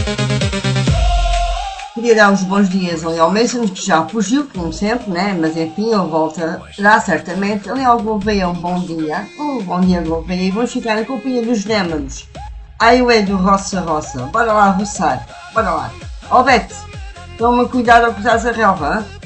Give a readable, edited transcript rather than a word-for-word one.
Queria dar os bons dias ao Mason, que já fugiu, como sempre, né? Mas enfim, ele voltará certamente. Leal Gouveia, um bom dia. Bom dia, Gouveia. E vamos ficar em companhia dos Démonos. Highway do Roça Roça. Bora lá roçar. Bora lá. Ó Beto, toma cuidado ao cruzar a relva, hein?